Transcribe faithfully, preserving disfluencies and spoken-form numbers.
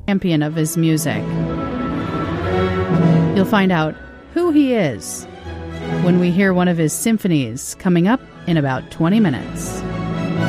champion of his music. You'll find out who he is when we hear one of his symphonies coming up in about twenty minutes.